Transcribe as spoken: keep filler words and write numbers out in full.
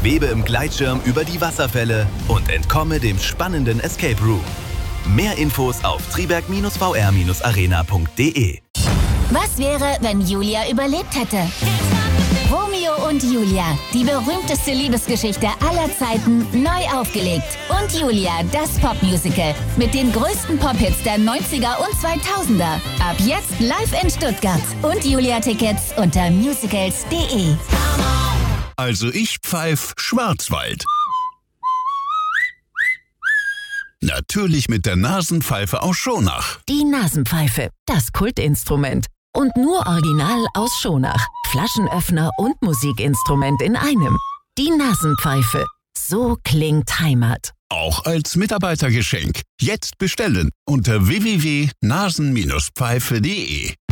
Schwebe im Gleitschirm über die Wasserfälle und entkomme dem spannenden Escape Room. Mehr Infos auf triberg v r arena punkt d e. Was wäre, wenn Julia überlebt hätte? Romeo und Julia, die berühmteste Liebesgeschichte aller Zeiten, neu aufgelegt. Und Julia, das Popmusical mit den größten Pop-Hits der neunziger und zweitausender. Ab jetzt live in Stuttgart und Julia-Tickets unter musicals punkt de. Also ich pfeif Schwarzwald. Natürlich mit der Nasenpfeife aus Schonach. Die Nasenpfeife, das Kultinstrument. Und nur original aus Schonach. Flaschenöffner und Musikinstrument in einem. Die Nasenpfeife. So klingt Heimat. Auch als Mitarbeitergeschenk. Jetzt bestellen unter w w w punkt nasen Bindestrich pfeife punkt de.